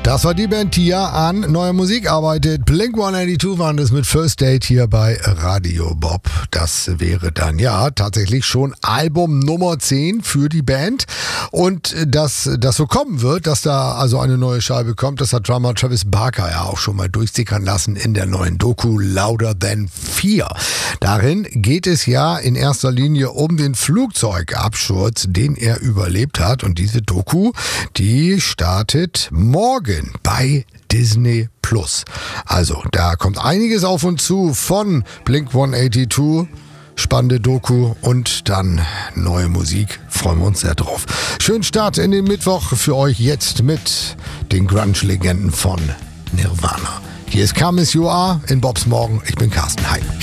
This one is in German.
Das war die Band, die ja an neuer Musik arbeitet. Blink-182 waren das mit First Date hier bei Radio Bob. Das wäre dann ja tatsächlich schon Album Nummer 10 für die Band. Und dass das so kommen wird, dass da also eine neue Scheibe kommt, das hat Drummer Travis Barker ja auch schon mal durchsickern lassen in der neuen Doku Louder Than Fear. Darin geht es ja in erster Linie um den Flugzeugabsturz, den er überlebt hat. Und diese Doku, die startet morgen bei Disney Plus. Also, da kommt einiges auf uns zu von Blink-182. Spannende Doku und dann neue Musik. Freuen wir uns sehr drauf. Schönen Start in den Mittwoch für euch jetzt mit den Grunge-Legenden von Nirvana. Hier ist Come As You Are in Bobs Morgen. Ich bin Carsten. Hi.